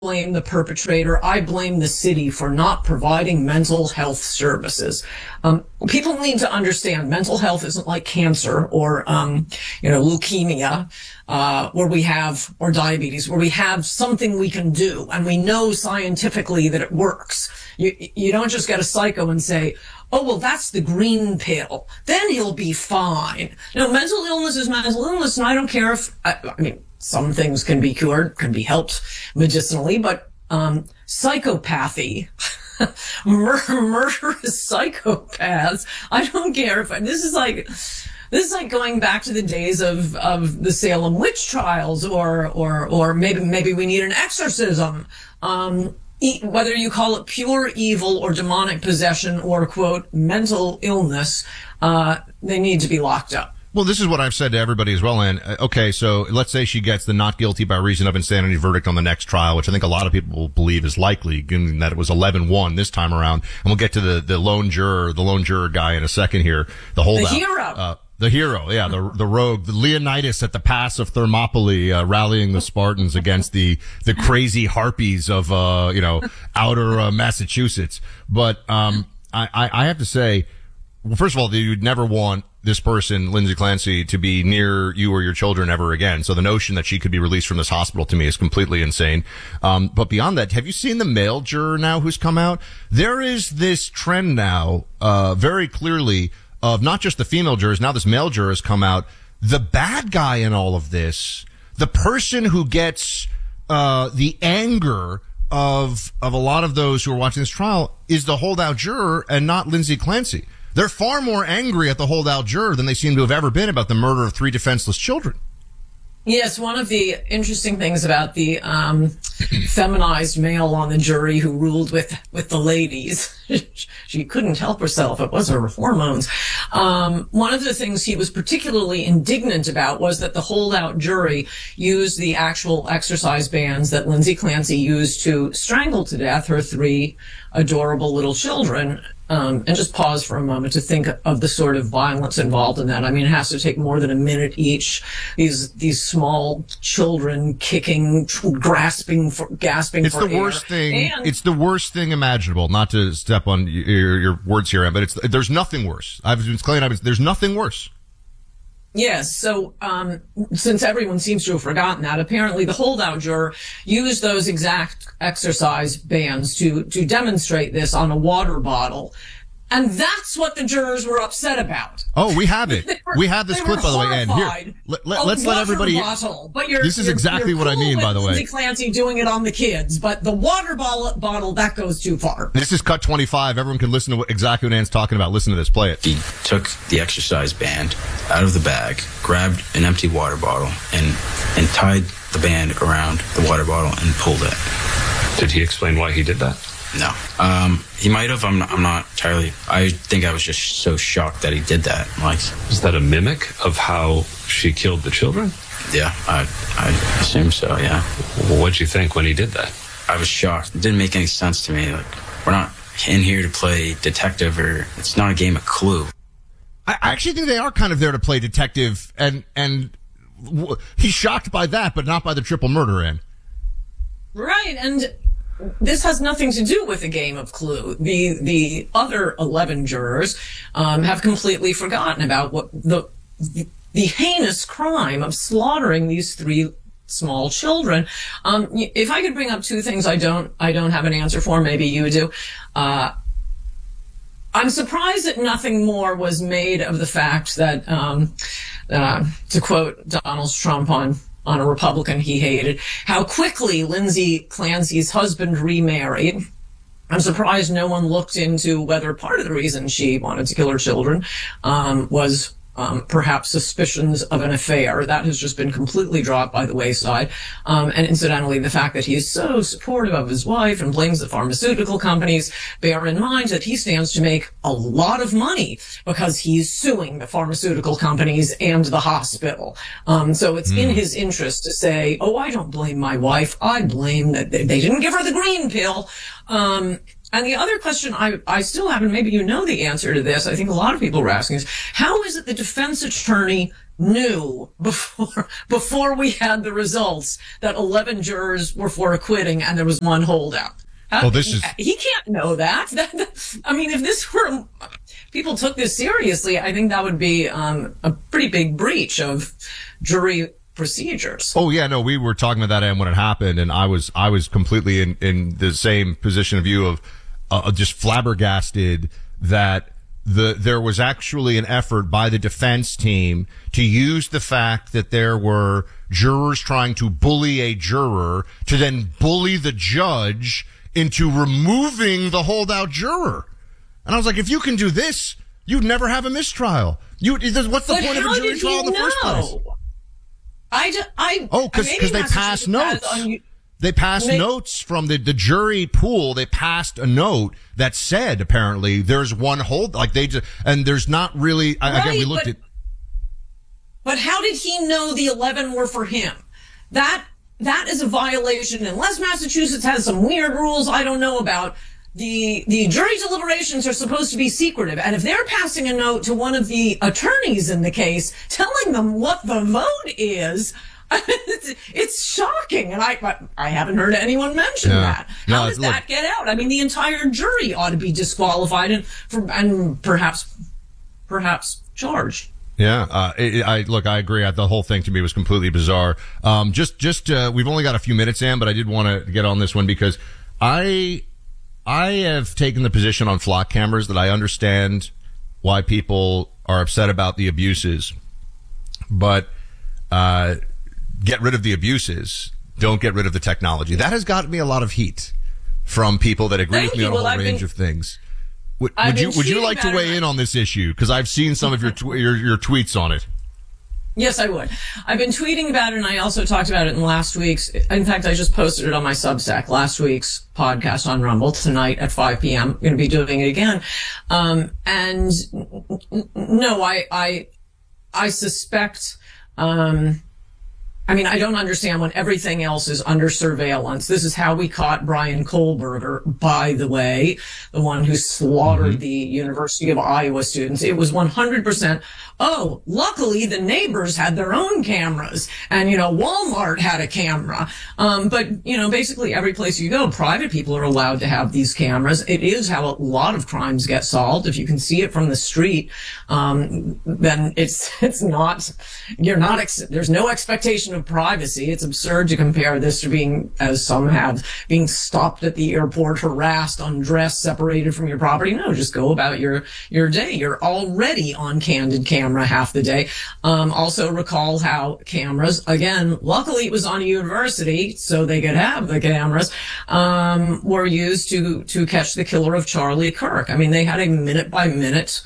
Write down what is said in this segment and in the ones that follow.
blame the perpetrator. I blame the city for not providing mental health services. People need to understand mental health isn't like cancer or, leukemia, or diabetes, where we have something we can do and we know scientifically that it works. You don't just get a psycho and say, oh, well, that's the green pill. Then he'll be fine. No, mental illness is mental illness, and I don't care if, some things can be cured, can be helped medicinally, but psychopathy, murderous psychopaths, I don't care if this is like going back to the days of the Salem witch trials, or maybe we need an exorcism. Whether you call it pure evil or demonic possession or, quote, mental illness, they need to be locked up. Well, this is what I've said to everybody as well, Ann. Okay, so let's say she gets the not guilty by reason of insanity verdict on the next trial, which I think a lot of people believe is likely, given that it was 11-1 this time around. And we'll get to the lone juror guy in a second here. The holdout. The hero. The hero, yeah, the rogue, the Leonidas at the pass of Thermopylae, rallying the Spartans against the crazy harpies of, outer Massachusetts. But, I have to say, well, first of all, you'd never want this person, Lindsay Clancy, to be near you or your children ever again. So the notion that she could be released from this hospital to me is completely insane. But beyond that, have you seen the male juror now who's come out? There is this trend now, very clearly, of not just the female jurors, now this male juror has come out. The bad guy in all of this, the person who gets the anger of a lot of those who are watching this trial, is the holdout juror and not Lindsay Clancy. They're far more angry at the holdout juror than they seem to have ever been about the murder of 3 defenseless children. Yes, one of the interesting things about the feminized male on the jury who ruled with the ladies, she couldn't help herself. It was her hormones. One of the things he was particularly indignant about was that the holdout jury used the actual exercise bands that Lindsay Clancy used to strangle to death her 3 adorable little children. And just pause for a moment to think of the sort of violence involved in that. I mean, it has to take more than a minute each. These small children kicking, gasping for air. It's the worst thing. It's the worst thing imaginable. Not to step on your words here, but there's nothing worse. There's nothing worse. Yes. So, since everyone seems to have forgotten that, apparently the holdout juror used those exact exercise bands to demonstrate this on a water bottle. And that's what the jurors were upset about. Oh, we have it. We have this clip, by the way. And here, let's let everybody. This is exactly what I mean, by the way. Lindsay Clancy doing it on the kids, but the water bottle, that goes too far. This is cut 25. Everyone can listen to exactly what Ann's talking about. Listen to this. Play it. He took the exercise band out of the bag, grabbed an empty water bottle, and tied the band around the water bottle and pulled it. Did he explain why he did that? No. He might have. I'm not entirely. I think I was just so shocked that he did that. Is that a mimic of how she killed the children? Yeah, I assume so, yeah. What'd you think when he did that? I was shocked. It didn't make any sense to me. We're not in here to play detective, or it's not a game of Clue. I actually think they are kind of there to play detective, and he's shocked by that, but not by the triple murder, Ann. Right, and this has nothing to do with a game of Clue. The other 11 jurors have completely forgotten about what the heinous crime of slaughtering these 3 small children. If I could bring up 2 things I don't have an answer for, maybe you do. I'm surprised that nothing more was made of the fact that, to quote Donald Trump on a Republican he hated, how quickly Lindsay Clancy's husband remarried. I'm surprised no one looked into whether part of the reason she wanted to kill her children was perhaps suspicions of an affair. That has just been completely dropped by the wayside. And incidentally, the fact that he is so supportive of his wife and blames the pharmaceutical companies, bear in mind that he stands to make a lot of money because he's suing the pharmaceutical companies and the hospital. So it's in his interest to say, oh, I don't blame my wife. I blame that they didn't give her the green pill. And the other question I still haven't, maybe you know the answer to this, I think a lot of people were asking, is how is it the defense attorney knew before we had the results that 11 jurors were for acquitting and there was one holdout. He can't know that. I mean, if this were, people took this seriously, I think that would be a pretty big breach of jury procedures. Oh yeah, no, we were talking about that when it happened, and I was completely in the same position of view of just flabbergasted that there was actually an effort by the defense team to use the fact that there were jurors trying to bully a juror to then bully the judge into removing the holdout juror. And I was like, if you can do this, you'd never have a mistrial. What's the point of a jury trial in the first place? Because they passed notes. They passed notes from the jury pool. They passed a note that said, apparently, there's one hold, and there's not really, again, we looked at. But how did he know the 11 were for him? That is a violation. Unless Massachusetts has some weird rules I don't know about, the jury deliberations are supposed to be secretive. And if they're passing a note to one of the attorneys in the case, telling them what the vote is, it's shocking, and I haven't heard anyone mention that. How does that get out? I mean, the entire jury ought to be disqualified and perhaps charged. Yeah, I agree. The whole thing to me was completely bizarre. We've only got a few minutes in, but I did want to get on this one because I have taken the position on flock cameras that I understand why people are upset about the abuses, but get rid of the abuses, don't get rid of the technology. That has gotten me a lot of heat from people that agree with me on a whole range of things. Would you like to weigh in on this issue? Because I've seen some of your tweets on it. Yes, I would. I've been tweeting about it, and I also talked about it in last week's. In fact, I just posted it on my Substack, last week's podcast on Rumble tonight at 5 p.m. I'm going to be doing it again. And no, I suspect, I don't understand when everything else is under surveillance. This is how we caught Brian Kohlberger, by the way, the one who slaughtered the University of Iowa students. It was 100%. Oh, luckily the neighbors had their own cameras and, Walmart had a camera. But, basically every place you go, private people are allowed to have these cameras. It is how a lot of crimes get solved. If you can see it from the street, then it's not, there's no expectation of privacy. It's absurd to compare this to being, as some have, being stopped at the airport, harassed, undressed, separated from your property. No, just go about your day. You're already on candid camera half the day. Also recall how cameras, again, luckily it was on a university, so they could have the cameras, were used to catch the killer of Charlie Kirk. They had a minute-by-minute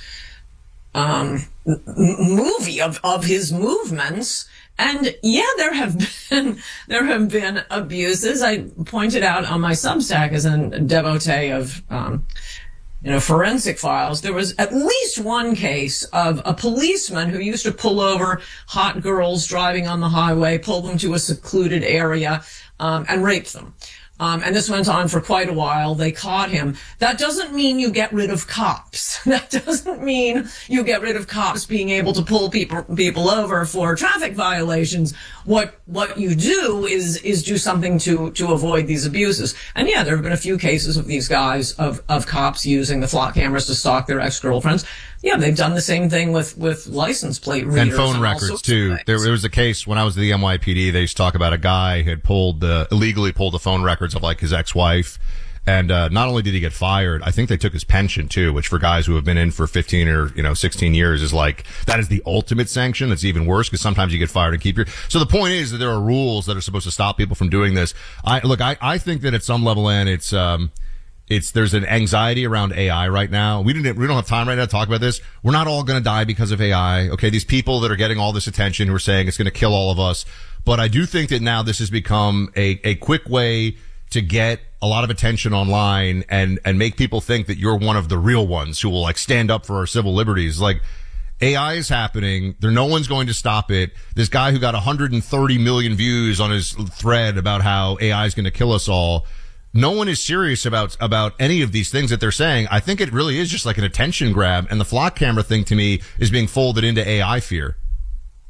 movie of his movements. And yeah, there have been abuses. I pointed out on my Substack as a devotee of, forensic files. There was at least one case of a policeman who used to pull over hot girls driving on the highway, pull them to a secluded area, and rape them. And this went on for quite a while. They caught him. That doesn't mean you get rid of cops. That doesn't mean you get rid of cops being able to pull people over for traffic violations. What you do is do something to avoid these abuses. And yeah, there have been a few cases of these guys, of cops using the flock cameras to stalk their ex-girlfriends. Yeah, they've done the same thing with license plate readers. And phone records, too. There was a case when I was at the NYPD, they used to talk about a guy who had illegally pulled the phone records of his ex-wife. And, not only did he get fired, I think they took his pension too, which for guys who have been in for 15 or, 16 years is that is the ultimate sanction. It's even worse because sometimes you get fired and keep so the point is that there are rules that are supposed to stop people from doing this. I think that at some level, there's an anxiety around AI right now. We don't have time right now to talk about this. We're not all going to die because of AI. Okay. These people that are getting all this attention who are saying it's going to kill all of us. But I do think that now this has become a quick way to get a lot of attention online and make people think that you're one of the real ones who will stand up for our civil liberties. AI is happening. No one's going to stop it. This guy who got 130 million views on his thread about how AI is going to kill us all. No one is serious about any of these things that they're saying. I think it really is just an attention grab. And the flock camera thing to me is being folded into AI fear.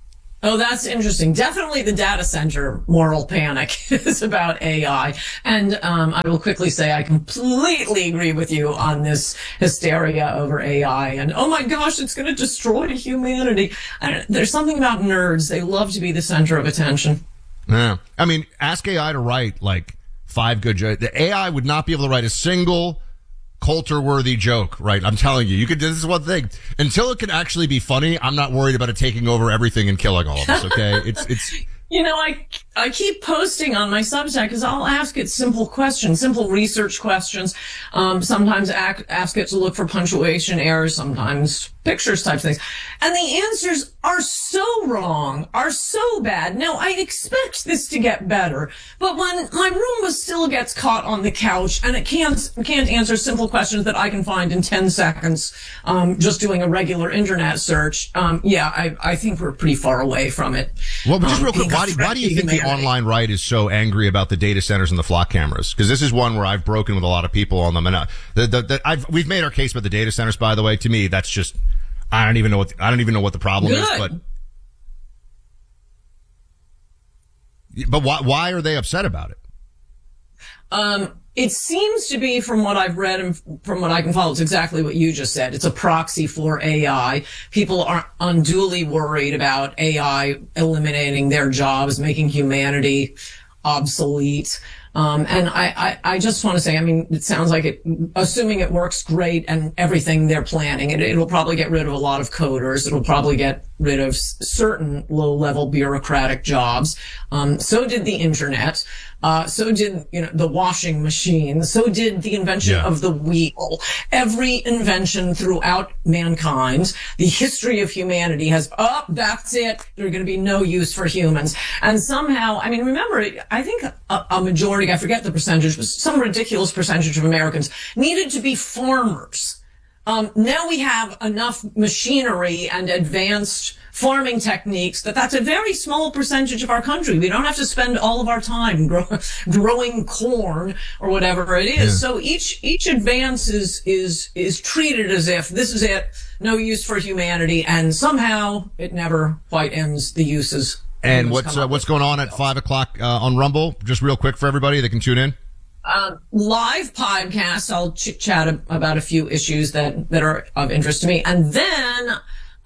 Oh, that's interesting. Definitely the data center moral panic is about AI. And I will quickly say I completely agree with you on this hysteria over AI. And, oh my gosh, it's going to destroy humanity. There's something about nerds. They love to be the center of attention. Yeah. I mean, ask AI to write like 5 good jokes. The AI would not be able to write a single Coulter-worthy joke, right? I'm telling you, this is one thing. Until it can actually be funny, I'm not worried about it taking over everything and killing all of us, okay? It's. You know, I keep posting on my Substack because I'll ask it simple questions, simple research questions. Sometimes ask it to look for punctuation errors, sometimes pictures type things. And the answers are so wrong, are so bad. Now, I expect this to get better, but when my Roomba still gets caught on the couch and it can't answer simple questions that I can find in 10 seconds, just doing a regular internet search, I think we're pretty far away from it. Well, but just real quick, why do you think the online right is so angry about the data centers and the flock cameras? Because this is one where I've broken with a lot of people on them, and we've made our case about the data centers. By the way, to me, that's just I don't even know what the problem is. But why are they upset about it? It seems to be, from what I've read and from what I can follow, it's exactly what you just said. It's a proxy for AI. People are unduly worried about AI eliminating their jobs, making humanity obsolete. And I just want to say, I mean, it sounds like it, assuming it works great and everything they're planning, it'll probably get rid of a lot of coders. It'll probably get rid of certain low-level bureaucratic jobs. So did the internet. So did, the washing machine. So did the invention of the wheel. Every invention throughout mankind, the history of humanity has, that's it. There's going to be no use for humans. And somehow, I mean, remember, I think a majority, I forget the percentage, but some ridiculous percentage of Americans needed to be farmers. Now we have enough machinery and advanced farming techniques that's a very small percentage of our country. We don't have to spend all of our time growing corn or whatever it is. Yeah. So each advance is treated as if this is it, no use for humanity, and somehow it never quite ends the uses. And what's going on at 5:00 on Rumble? Just real quick for everybody that can tune in. Live podcast. I'll chit-chat about a few issues that are of interest to me. And then,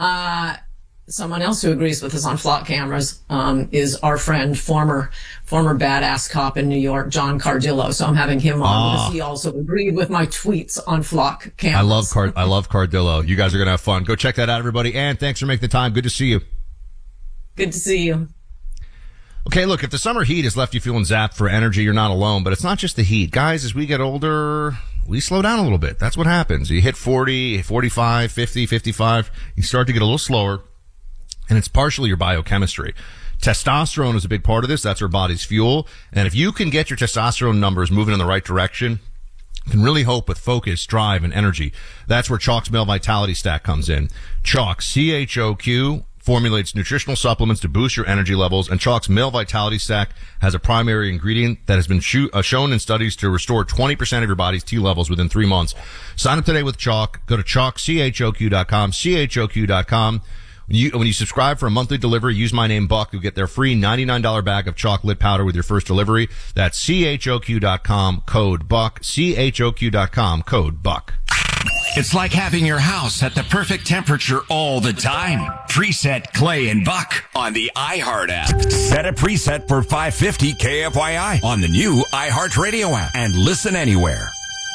someone else who agrees with us on flock cameras, is our friend, former badass cop in New York, John Cardillo. So I'm having him on because he also agreed with my tweets on flock cameras. I love Cardillo. You guys are going to have fun. Go check that out, everybody. And thanks for making the time. Good to see you. Good to see you. Okay, look, if the summer heat has left you feeling zapped for energy, you're not alone. But it's not just the heat. Guys, as we get older, we slow down a little bit. That's what happens. You hit 40, 45, 50, 55. You start to get a little slower. And it's partially your biochemistry. Testosterone is a big part of this. That's our body's fuel. And if you can get your testosterone numbers moving in the right direction, you can really hope with focus, drive, and energy. That's where Chalk's Male Vitality Stack comes in. Chalk, CHOQ, formulates nutritional supplements to boost your energy levels, and Chalk's Male Vitality Stack has a primary ingredient that has been shown in studies to restore 20% of your body's T levels within 3 months. Sign up today with Chalk. Go to ChalkCHOQ.com, CHOQ.com. When you subscribe for a monthly delivery, use my name Buck. You'll get their free $99 bag of chocolate powder with your first delivery. That's CHOQ.com, code Buck. CHOQ.com, code Buck. It's like having your house at the perfect temperature all the time. Preset Clay and Buck on the iHeart app. Set a preset for 550 KFYI on the new iHeart Radio app and listen anywhere.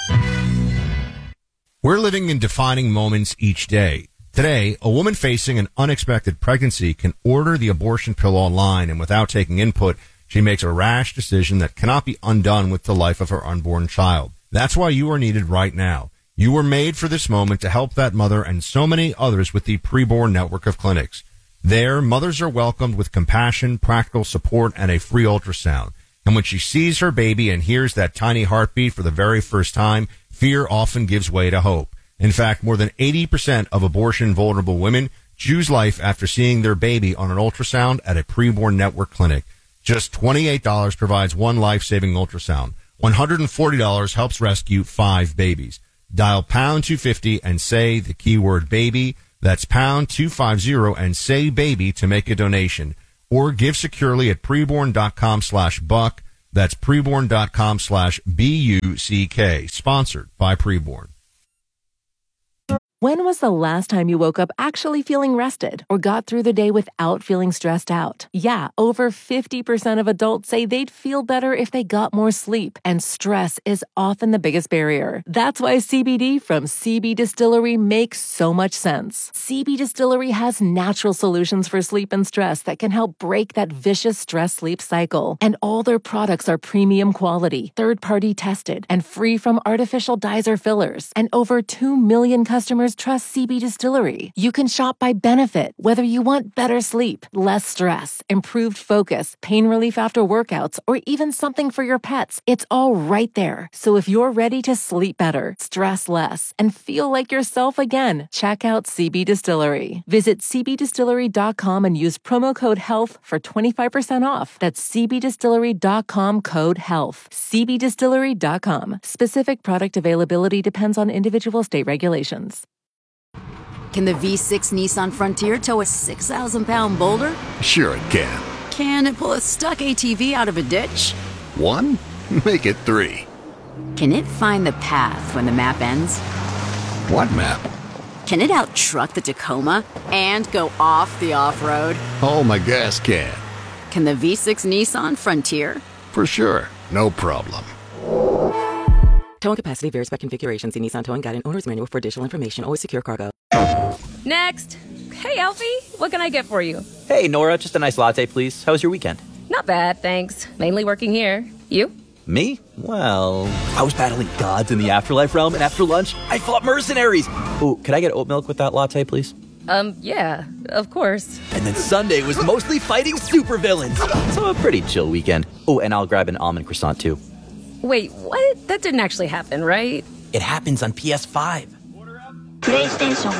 We're living in defining moments each day. Today, a woman facing an unexpected pregnancy can order the abortion pill online, and without taking input, she makes a rash decision that cannot be undone with the life of her unborn child. That's why you are needed right now. You were made for this moment to help that mother and so many others with the Preborn network of clinics. There, mothers are welcomed with compassion, practical support, and a free ultrasound. And when she sees her baby and hears that tiny heartbeat for the very first time, fear often gives way to hope. In fact, more than 80% of abortion-vulnerable women choose life after seeing their baby on an ultrasound at a Preborn network clinic. Just $28 provides one life-saving ultrasound. $140 helps rescue 5 babies. Dial pound 250 and say the keyword baby. That's pound 250 and say baby to make a donation. Or give securely at preborn.com/buck. That's preborn.com/BUCK. Sponsored by Preborn. When was the last time you woke up actually feeling rested or got through the day without feeling stressed out? Yeah, over 50% of adults say they'd feel better if they got more sleep, and stress is often the biggest barrier. That's why CBD from CB Distillery makes so much sense. CB Distillery has natural solutions for sleep and stress that can help break that vicious stress-sleep cycle. And all their products are premium quality, third-party tested, and free from artificial dyes or fillers. And over 2 million customers trust CB Distillery. You can shop by benefit, whether you want better sleep, less stress, improved focus, pain relief after workouts, or even something for your pets. It's all right there. So if you're ready to sleep better, stress less, and feel like yourself again, check out CB Distillery. Visit cbdistillery.com and use promo code HEALTH for 25% off. That's cbdistillery.com, code HEALTH. cbdistillery.com. Specific product availability depends on individual state regulations. Can the V6 Nissan Frontier tow a 6,000-pound boulder? Sure it can. Can it pull a stuck ATV out of a ditch? 1? Make it 3. Can it find the path when the map ends? What map? Can it out-truck the Tacoma and go off the off-road? Oh, my gas can. Can the V6 Nissan Frontier? For sure. No problem. Towing capacity varies by configuration. See Nissan Towing Guide and Owner's Manual for additional information. Always secure cargo. Next. Hey, Alfie. What can I get for you? Hey, Nora. Just a nice latte, please. How was your weekend? Not bad, thanks. Mainly working here. You? Me? Well, I was battling gods in the afterlife realm, and after lunch, I fought mercenaries. Ooh, could I get oat milk with that latte, please? Yeah, of course. And then Sunday was mostly fighting supervillains. So a pretty chill weekend. Oh, and I'll grab an almond croissant, too. Wait, what? That didn't actually happen, right? It happens on PS5. PlayStation.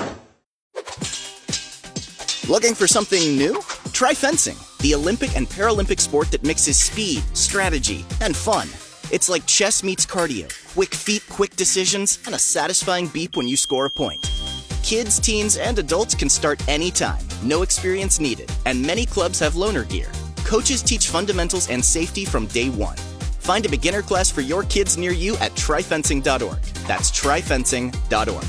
Looking for something new? Try fencing, the Olympic and Paralympic sport that mixes speed, strategy, and fun. It's like chess meets cardio. Quick feet, quick decisions, and a satisfying beep when you score a point. Kids, teens, and adults can start anytime. No experience needed. And many clubs have loaner gear. Coaches teach fundamentals and safety from day one. Find a beginner class for your kids near you at tryfencing.org. That's tryfencing.org.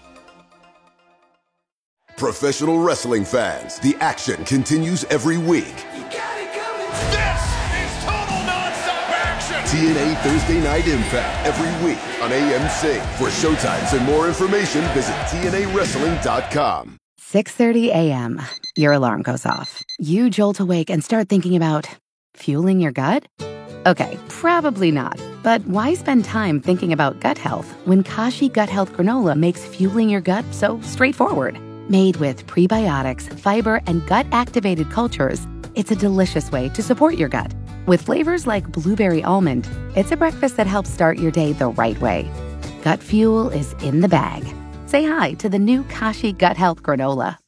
Professional wrestling fans, the action continues every week. This is total non-stop action! TNA Thursday Night Impact every week on AMC. For showtimes and more information, visit TNAWrestling.com. 6:30 a.m. Your alarm goes off. You jolt awake and start thinking about fueling your gut? Okay, probably not. But why spend time thinking about gut health when Kashi Gut Health Granola makes fueling your gut so straightforward? Made with prebiotics, fiber, and gut-activated cultures, it's a delicious way to support your gut. With flavors like blueberry almond, it's a breakfast that helps start your day the right way. Gut fuel is in the bag. Say hi to the new Kashi Gut Health Granola.